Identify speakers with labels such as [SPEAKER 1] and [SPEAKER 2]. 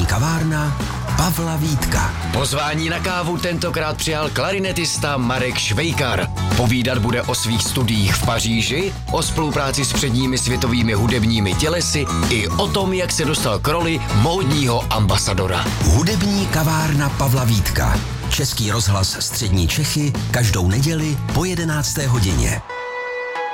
[SPEAKER 1] kavárna Pavla Vítka.
[SPEAKER 2] Pozvání na kávu tentokrát přijal klarinetista Marek Švejkar. Povídat bude o svých studiích v Paříži, o spolupráci s předními světovými hudebními tělesy i o tom, jak se dostal k roli módního ambasadora.
[SPEAKER 1] Hudební kavárna Pavla Vítka. Český rozhlas Střední Čechy každou neděli po 11. hodině.